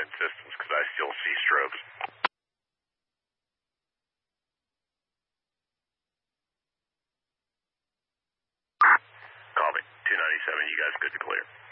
line systems because I still see strobes. Call me. 297, you guys good to clear.